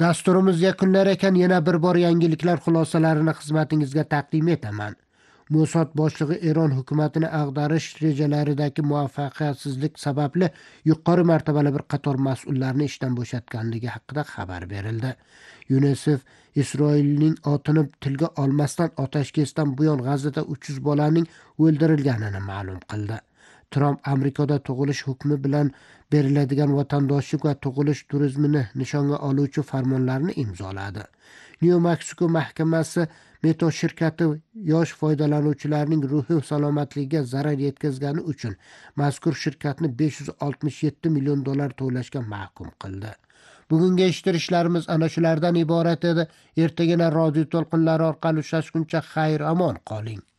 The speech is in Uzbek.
Dasturimiz yakunlar ekan yana bir bor yangiliklar xulosalarini xizmatingizga taqdim etaman. Mossad boshlig'i Eron hukumatini ag'darish rejalaridagi muvaffaqiyatsizlik sababli yuqori martabali bir qator mas'ullarni ishdan bo'shatganligi haqida xabar berildi. UNICEF Isroilning otini tilga olmasdan otashkesdan buyon G'azada 300 bolaning o'ldirilganini ma'lum qildi. Tramp Amerikada tug'ilish hukmi bilan beriladigan vatandoshlik va tug'ilish turizmini nishonga oluvchi farmonlarni imzoladi. New-Meksiko mahkamasi Meta shirkati yosh foydalanuvchilarning ruhiy salomatligiga zarar yetkazgani uchun mazkur shirkatni $567 million to'lashga mahkum qildi. Bugungi eshittirishlarimiz ana shulardan iborat edi. Ertagina radio to'lqinlari orqali uchrashguncha xayr-omon qoling.